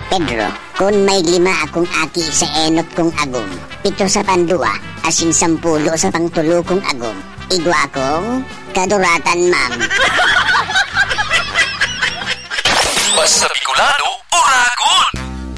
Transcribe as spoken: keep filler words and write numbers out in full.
Pedro, kung may lima akong aki sa enot kong agom, pito sa pandua, asin sampulo sa pangtulo kong agom, igwa akong kaduratan, ma'am. Basta Bicolano, Uragon!